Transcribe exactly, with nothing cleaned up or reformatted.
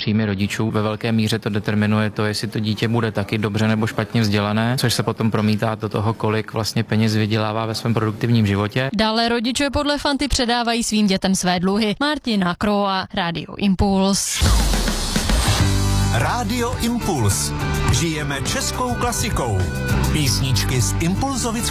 příjmy rodičů. Ve velké míře to determinuje to, jestli to dítě bude taky dobře nebo špatně vzdělané, což se potom promítá do toho, kolik vlastně peněz vydělává ve svém produktivním životě. Dále rodiče podle Fanty předávají svým dětem své dluhy. Martina Kroa, Rádio Impuls. Rádio Impuls. Žijeme českou klasikou. Písničky z Impulzovic